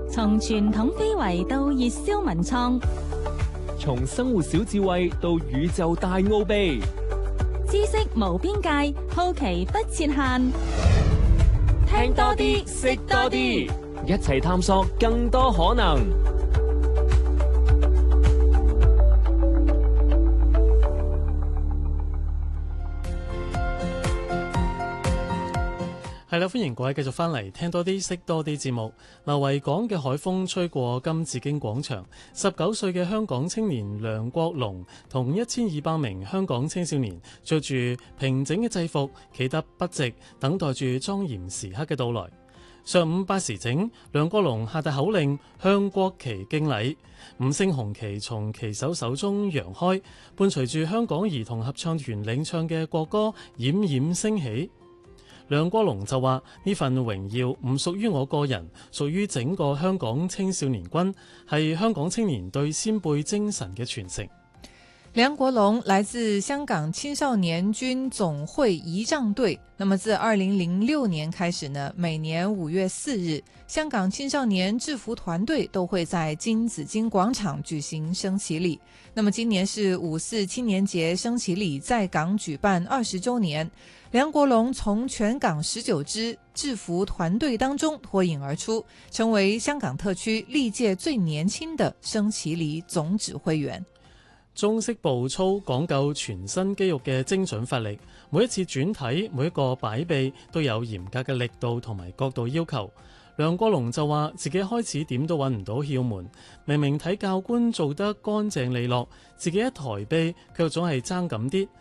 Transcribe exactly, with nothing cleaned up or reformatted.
從傳統非遺到熱銷文創， 從生活小智慧到宇宙大奧秘， 知識無邊界，好奇不設限。聽多啲，識多啲， 一齊探索更多可能。 係啦，歡迎各位繼續翻嚟聽多啲識多啲節目。嗱，維港嘅海風吹過金紫荊廣場，十九歲嘅香港青年梁國龍同一千二百名香港青少年着住平整嘅制服，企得筆直，等待住莊嚴時刻嘅到來。上午八時整，梁國龍下達口令，向國旗敬禮，五星紅旗從旗手手中揚開，伴隨住香港兒童合唱團領唱嘅國歌冉冉升起。梁國龍就話：呢份榮耀唔屬於我個人，屬於整個香港青少年軍，係香港青年對先輩精神嘅傳承。 梁國龍來自香港青少年軍總會儀仗隊。那麼自二零零六年開始呢，每年五月四日，香港青少年制服團隊都會在金紫荊廣場舉行升旗禮。那麼今年是五四青年節升旗禮在港舉辦二十週年。梁國龍從全港十九支制服團隊當中脫穎而出，成為香港特區歷屆最年輕的升旗禮總指揮員。 中式步操講究全身肌肉嘅精準發力，每一次轉體，每一個擺臂都有嚴格嘅力度同埋角度要求。梁國龍就話自己開始點都揾唔到竅門，明明睇教官做得乾淨利落，自己一抬臂卻總係爭咁啲。